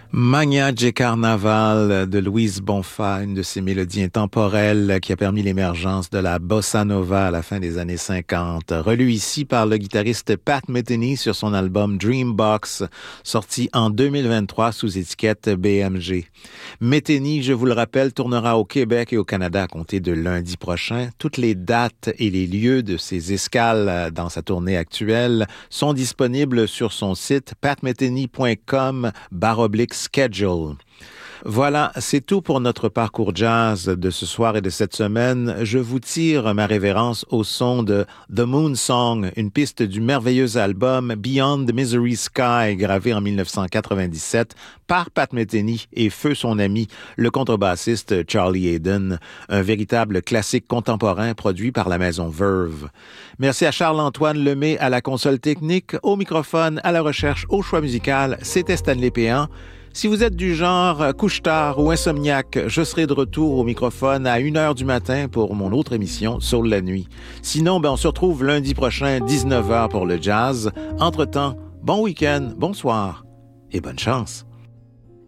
Magnace Carnaval de Louise Bonfa, une de ces mélodies intemporelles qui a permis l'émergence de la bossa nova à la fin des années 50. Relu ici par le guitariste Pat Metheny sur son album Dreambox, sorti en 2023 sous étiquette BMG. Metheny, je vous le rappelle, tournera au Québec et au Canada à compter de lundi prochain. Toutes les dates et les lieux de ses escales dans sa tournée actuelle sont disponibles sur son site patmetheny.com/schedule. Voilà, c'est tout pour notre parcours jazz de ce soir et de cette semaine. Je vous tire ma révérence au son de The Moon Song, une piste du merveilleux album Beyond the Misery Sky, gravé en 1997 par Pat Metheny et feu son ami, le contrebassiste Charlie Haydon, un véritable classique contemporain produit par la maison Verve. Merci à Charles-Antoine Lemay à la console technique, au microphone, à la recherche, au choix musical. C'était Stanley Péan. Si vous êtes du genre couche-tard ou insomniaque, je serai de retour au microphone à 1h du matin pour mon autre émission Soul la nuit. Sinon, on se retrouve lundi prochain, 19h pour le jazz. Entre-temps, bon week-end, bonsoir et bonne chance.